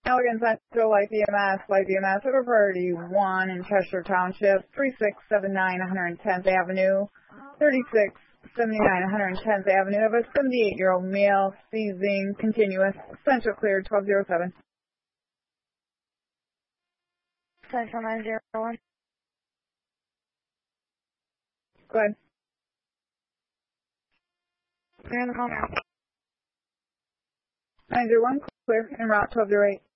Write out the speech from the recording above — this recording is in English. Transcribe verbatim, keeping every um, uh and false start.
Allegan Central, Light B M S, Light B M S, over priority one in Cheshire Township, thirty-six seventy-nine one hundred tenth Avenue, thirty-six seventy-nine one hundred tenth Avenue, of a seventy-eight-year-old male, seizing, continuous, Central cleared, twelve oh seven. Central nine zero one. Go ahead. You're on the call now. nine zero one, clear, en route, twelve oh eight.